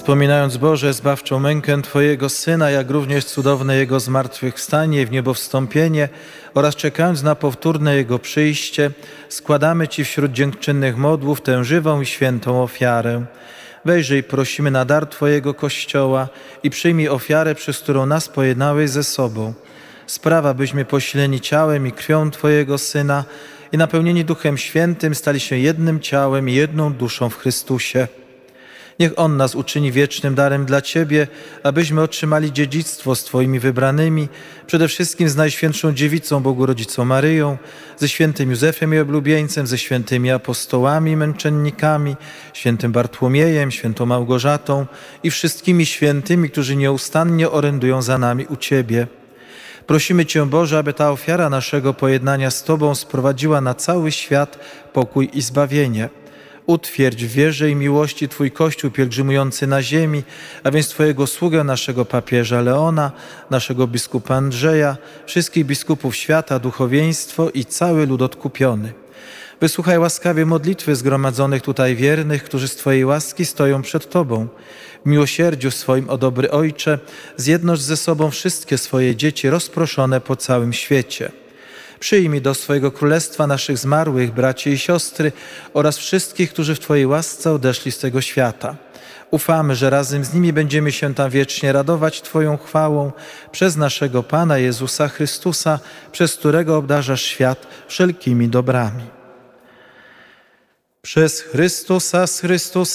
Wspominając, Boże, zbawczą mękę Twojego Syna, jak również cudowne Jego zmartwychwstanie i w niebo wstąpienie oraz czekając na powtórne Jego przyjście, składamy Ci wśród dziękczynnych modłów tę żywą i świętą ofiarę. Wejrzyj, prosimy, na dar Twojego Kościoła i przyjmij ofiarę, przez którą nas pojednałeś ze sobą. Sprawa, byśmy posileni ciałem i krwią Twojego Syna i napełnieni Duchem Świętym stali się jednym ciałem i jedną duszą w Chrystusie. Niech On nas uczyni wiecznym darem dla Ciebie, abyśmy otrzymali dziedzictwo z Twoimi wybranymi, przede wszystkim z Najświętszą Dziewicą Bogu Rodzicą Maryją, ze świętym Józefem i oblubieńcem, ze świętymi apostołami i męczennikami, świętym Bartłomiejem, świętą Małgorzatą i wszystkimi świętymi, którzy nieustannie orędują za nami u Ciebie. Prosimy Cię, Boże, aby ta ofiara naszego pojednania z Tobą sprowadziła na cały świat pokój i zbawienie. Utwierdź w wierze i miłości Twój Kościół pielgrzymujący na ziemi, a więc Twojego sługę, naszego papieża Leona, naszego biskupa Andrzeja, wszystkich biskupów świata, duchowieństwo i cały lud odkupiony. Wysłuchaj łaskawie modlitwy zgromadzonych tutaj wiernych, którzy z Twojej łaski stoją przed Tobą. W miłosierdziu swoim, o dobry Ojcze, zjednocz ze sobą wszystkie swoje dzieci rozproszone po całym świecie. Przyjmij do swojego królestwa naszych zmarłych braci i siostry oraz wszystkich, którzy w Twojej łasce odeszli z tego świata. Ufamy, że razem z nimi będziemy się tam wiecznie radować Twoją chwałą przez naszego Pana Jezusa Chrystusa, przez którego obdarzasz świat wszelkimi dobrami. Przez Chrystusa, z Chrystusa